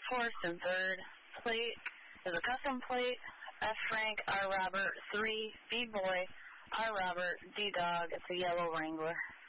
horse in third. Plate is a custom plate. F. Frank, R. Robert, 3, B. Boy, R. Robert, D. Dog. It's a yellow Wrangler.